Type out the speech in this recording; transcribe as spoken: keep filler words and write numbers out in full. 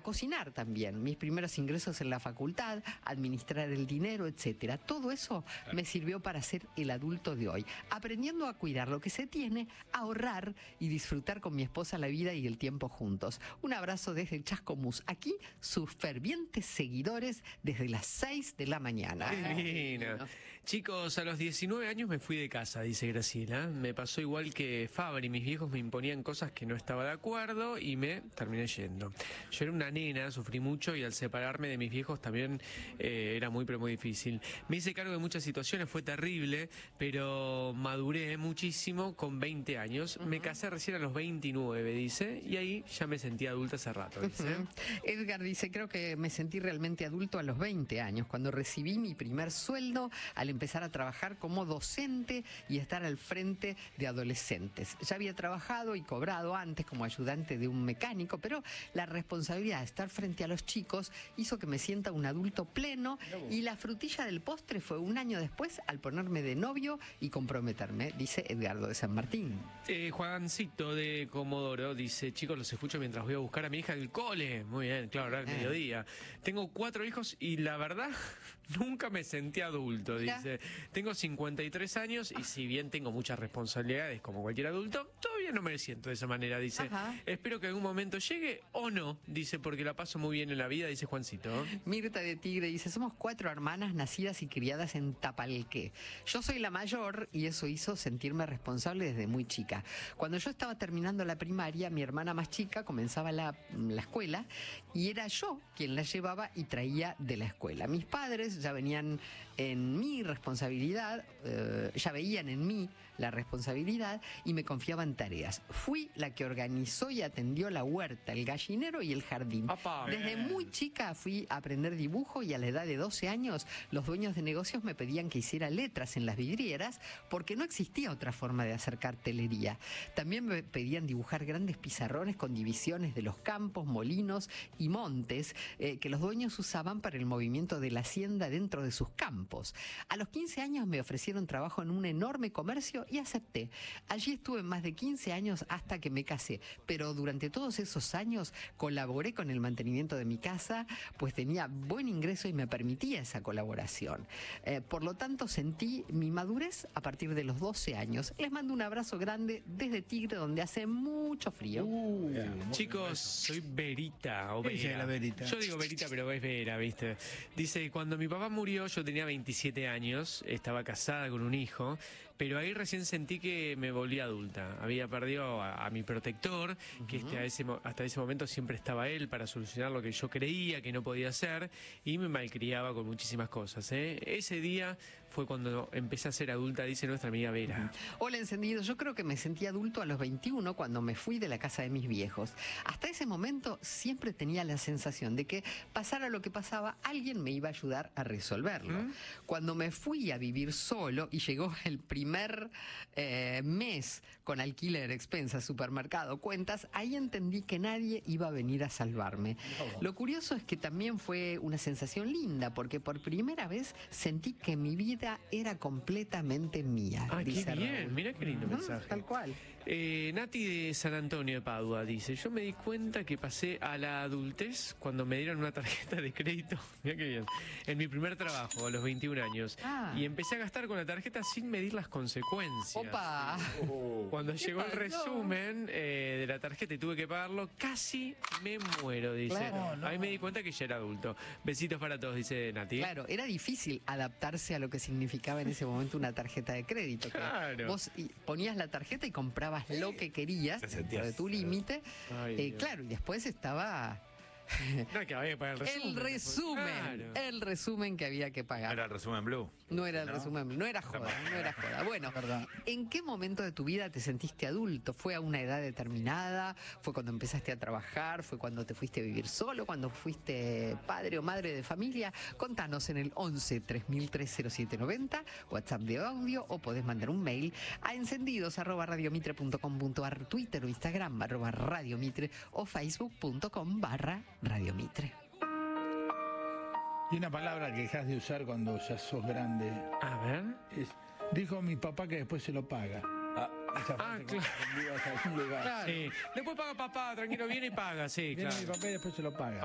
cocinar también, mis primeros ingresos en la facultad, administrar el dinero, etcétera. Todo eso me sirvió para ser el adulto de hoy, aprendiendo a cuidar lo que se tiene, ahorrar y disfrutar con mi esposa la vida y el tiempo juntos. Un abrazo desde Chascomús. Aquí sus fervientes seguidores desde las seis de la mañana. Qué lindo. Chicos, a los diecinueve años me fui de casa, dice Graciela. Me pasó igual que Fabri, mis viejos me imponían cosas que no estaba de acuerdo y me terminé yendo. Yo era una nena, sufrí mucho y al separarme de mis viejos también eh, era muy pero muy difícil. Me hice cargo de muchas situaciones, fue terrible, pero maduré muchísimo con veinte años. Uh-huh. Me casé recién a los veintinueve, dice, y ahí ya me sentí adulta hace rato, dice. Uh-huh. Edgar dice, creo que me sentí realmente adulto a los veinte años, cuando recibí mi primer sueldo al empezar a trabajar como docente y estar al frente de adolescentes. Ya había trabajado y cobrado antes como ayudante de un mecánico, pero la responsabilidad de estar frente a los chicos hizo que me sienta un adulto pleno, y la frutilla del postre fue un año después al ponerme de novio y comprometerme, dice Edgardo de San Martín. Eh, Juancito de Comodoro dice, chicos, los escucho mientras voy a buscar a mi hija del cole. Muy bien, claro, ahora al eh. mediodía. Tengo cuatro hijos y la verdad nunca me sentí adulto, dice. Tengo cincuenta y tres años y si bien tengo muchas responsabilidades como cualquier adulto, todavía no me siento de esa manera, dice. Ajá. Espero que algún momento llegue o no, dice, porque la paso muy bien en la vida, dice Juancito. Mirta de Tigre dice, somos cuatro hermanas nacidas y criadas en Tapalqué. Yo soy la mayor y eso hizo sentirme responsable desde muy chica. Cuando yo estaba terminando la primaria, mi hermana más chica comenzaba la, la escuela y era yo quien la llevaba y traía de la escuela. Mis padres ya venían en mi responsabilidad, eh, ya veían en mí la responsabilidad y me confiaban tareas. Fui la que organizó y atendió la huerta, el gallinero y el jardín. Opa, Desde bien. muy chica fui a aprender dibujo y a la edad de doce años los dueños de negocios me pedían que hiciera letras en las vidrieras porque no existía otra forma de hacer cartelería. También me pedían dibujar grandes pizarrones con divisiones de los campos, molinos y montes eh, que los dueños usaban para el movimiento de la hacienda dentro de sus campos. A los quince años me ofrecieron trabajo en un enorme comercio y acepté. Allí estuve más de quince años hasta que me casé, pero durante todos esos años colaboré con el mantenimiento de mi casa, pues tenía buen ingreso y me permitía esa colaboración. Eh, por lo tanto, sentí mi madurez a partir de los doce años. Les mando un abrazo grande desde Tigre, donde hace mucho frío. Uh, yeah, Chicos, soy Verita, o Vera. La Verita. Yo digo Verita, pero es Vera, ¿viste? Dice, cuando mi papá murió, yo tenía veintisiete años, estaba casada con un hijo, pero ahí recién sentí que me volví adulta. Había perdido a, a mi protector, uh-huh. que este, a ese, hasta ese momento siempre estaba él para solucionar lo que yo creía que no podía hacer, y me malcriaba con muchísimas cosas, ¿eh? Ese día fue cuando empecé a ser adulta, dice nuestra amiga Vera. Uh-huh. Hola, encendido. Yo creo que me sentí adulto a los veintiuno cuando me fui de la casa de mis viejos. Hasta ese momento siempre tenía la sensación de que pasara lo que pasaba, alguien me iba a ayudar a resolverlo. ¿Mm? Cuando me fui a vivir solo y llegó el primer eh, mes con alquiler, expensas, supermercado, cuentas, ahí entendí que nadie iba a venir a salvarme. No. Lo curioso es que también fue una sensación linda, porque por primera vez sentí que mi vida era completamente mía. Ah, qué bien, Raúl. Mira qué lindo uh-huh, mensaje. Tal cual. Eh, Nati de San Antonio de Padua dice, yo me di cuenta que pasé a la adultez cuando me dieron una tarjeta de crédito, mira qué bien, en mi primer trabajo a los veintiún años. Ah. Y empecé a gastar con la tarjeta sin medir las consecuencias. Opa. Oh. Cuando llegó pasó? el resumen eh, de la tarjeta y tuve que pagarlo, casi me muero, dice. Claro, no. Ahí me di cuenta que ya era adulto. Besitos para todos, dice Nati. Claro, era difícil adaptarse a lo que significaba en ese momento una tarjeta de crédito. Claro. Vos ponías la tarjeta y comprabas lo que querías dentro de tu límite. Eh, claro, y después estaba... No, que había que pagar el resumen. El resumen, claro. el resumen que había que pagar. No era el resumen Blue. No era el ¿no? resumen Blue, no era joda, no era joda. Bueno, ¿en qué momento de tu vida te sentiste adulto? ¿Fue a una edad determinada? ¿Fue cuando empezaste a trabajar? ¿Fue cuando te fuiste a vivir solo? ¿Cuando fuiste padre o madre de familia? Contanos en el once tres mil tres cero siete noventa, WhatsApp de audio, o podés mandar un mail a encendidos arroba radiomitre punto com punto ar, Twitter o Instagram arroba radiomitre o facebook punto com barra Radio Mitre. Y una palabra que dejas de usar cuando ya sos grande. A ver. Es, dijo mi papá que después se lo paga. Ah, ah claro. claro. Sí. Después paga papá, tranquilo, viene y paga, sí, viene claro. mi papá y después se lo paga.